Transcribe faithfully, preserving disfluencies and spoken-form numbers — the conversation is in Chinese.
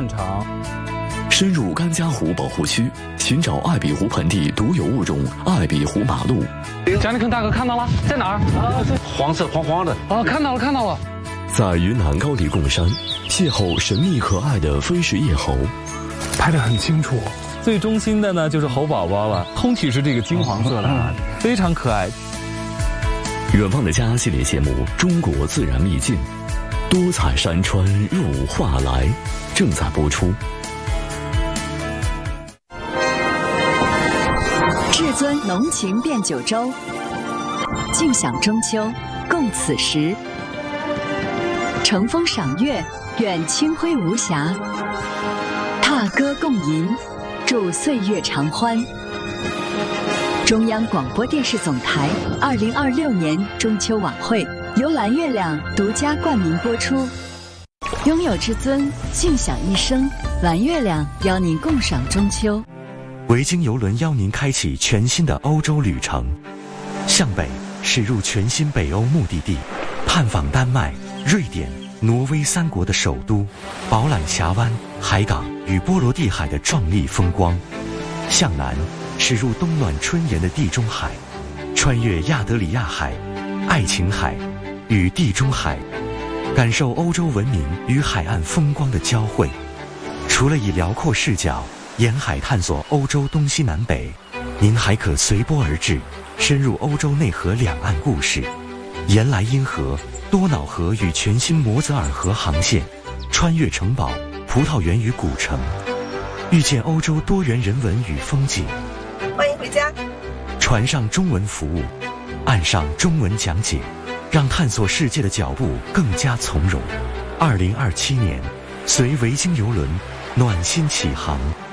长。 深入甘家湖保护区，寻找艾比湖盆地独有物种艾比湖马鹿。 蒋立坑大哥看到了，在哪儿？啊， 黄色黄黄的。 啊，看到了，看到了。 在云南高黎贡山，邂逅神秘可爱的飞食叶猴， 拍得很清楚。 最中心的呢就是猴宝宝了，通体是这个金黄色的，嗯、非常可爱。 远方的家系列节目《中国自然秘境》，多彩山川入画来，正在播出。 至尊浓情变九州，尽享中秋，共此时。乘风赏月，愿清辉无暇。踏歌共吟，祝岁月长欢。中央广播电视总台二零二六年中秋晚会由蓝月亮独家冠名播出。拥有至尊，尽享一生。蓝月亮邀您共赏中秋。 维京邮轮邀您开启全新的欧洲旅程，向北驶入全新北欧目的地，探访丹麦、瑞典、挪威三国的首都，饱览峡湾、海港与波罗的海的壮丽风光。向南驶入冬暖春炎的地中海，穿越亚得里亚海、爱琴海与地中海，感受欧洲文明与海岸风光的交汇。除了以辽阔视角沿海探索欧洲东西南北，您还可随波而至，深入欧洲内河两岸故事，沿莱茵河、多瑙河与全新摩泽尔河航线，穿越城堡、葡萄园与古城，遇见欧洲多元人文与风景。 欢迎回家。 船上中文服务，岸上中文讲解，让探索世界的脚步更加从容。二零二七年，随维京邮轮暖心启航。